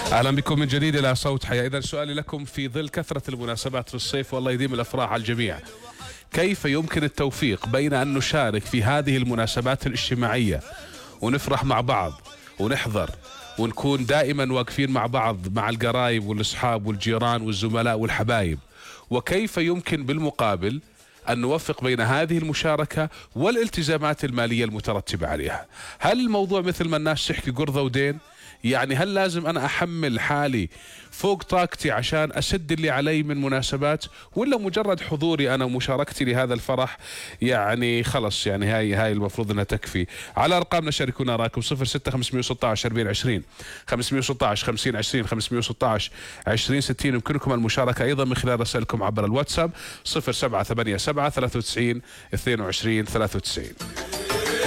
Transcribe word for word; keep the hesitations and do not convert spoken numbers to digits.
أهلا بكم من جديد إلى صوت حياة. إذا سؤالي لكم في ظل كثرة المناسبات في الصيف والله يديم الأفراح على الجميع، كيف يمكن التوفيق بين أن نشارك في هذه المناسبات الاجتماعية ونفرح مع بعض ونحضر ونكون دائما واقفين مع بعض مع القرايب والأصحاب والجيران والزملاء والحبايب، وكيف يمكن بالمقابل أن نوفق بين هذه المشاركة والالتزامات المالية المترتبة عليها؟ هل الموضوع مثل ما الناس تحكي قرضة ودين؟ يعني هل لازم أنا أحمل حالي فوق طاقتي عشان أسد اللي علي من مناسبات، ولا مجرد حضوري أنا ومشاركتي لهذا الفرح يعني خلص يعني هاي هاي المفروض أنها تكفي؟ على أرقامنا شاركونا راكم صفر ستة خمسمية وستة عشر أربعين عشرين خمسمية وستة عشر خمسين عشرين خمسمية وستة عشر عشرين ستين. يمكنكم المشاركة أيضا من خلال رسائلكم عبر الواتساب صفر سبعة ثمانية سبعة ثلاثة وتسعين اثنين وعشرين ثلاثة وتسعين.